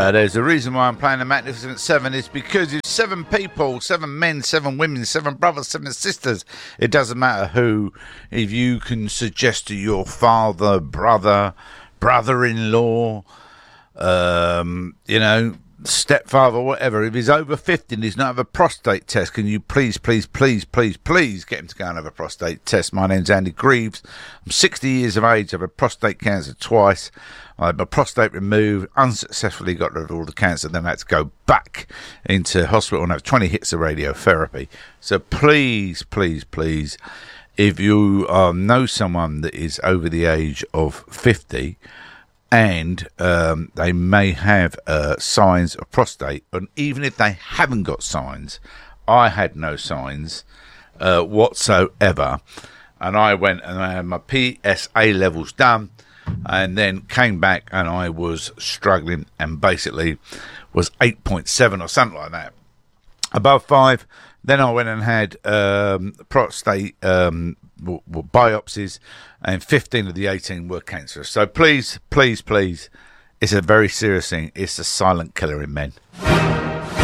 There's a reason why I'm playing the Magnificent Seven. Is because if 7 people, 7 men, 7 women, 7 brothers, 7 sisters, it doesn't matter who, if you can suggest to your father, brother, brother-in-law, stepfather, whatever, if he's over 50 and he's not have a prostate test, can you please get him to go and have a prostate test? My name's Andy Greaves. I'm 60 years of age. I've had prostate cancer twice. I had my prostate removed, unsuccessfully got rid of all the cancer, then I had to go back into hospital and have 20 hits of radiotherapy. So please, if you know someone that is over the age of 50 and they may have signs of prostate, and even if they haven't got signs, I had no signs whatsoever, and I went and I had my PSA levels done, and then came back and I was struggling and basically was 8.7 or something like that, above 5. Then I went and had prostate biopsies, and 15 of the 18 were cancerous. So please, it's a very serious thing. It's a silent killer in men.